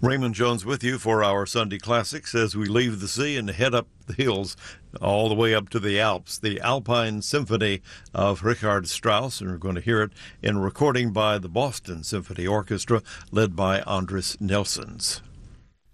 Raymond Jones with you for our Sunday Classics as we leave the sea and head up the hills all the way up to the Alps. The Alpine Symphony of Richard Strauss, and we're going to hear it in a recording by the Boston Symphony Orchestra led by Andris Nelsons.